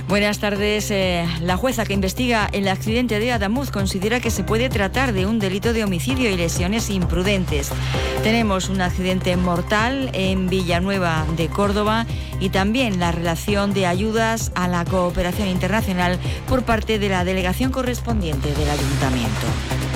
Buenas tardes. La jueza que investiga el accidente de Adamuz considera que se puede tratar de un delito de homicidio y lesiones imprudentes. Tenemos un accidente mortal en Villanueva de Córdoba y también la relación de ayudas a la cooperación internacional por parte de la delegación correspondiente del Ayuntamiento.